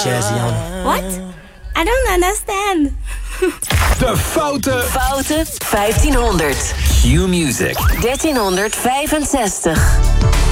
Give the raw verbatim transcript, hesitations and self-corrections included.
jazzy on. What? I don't understand. De Foute... Foute vijftienhonderd. Q-Music. dertienhonderdvijfenzestig.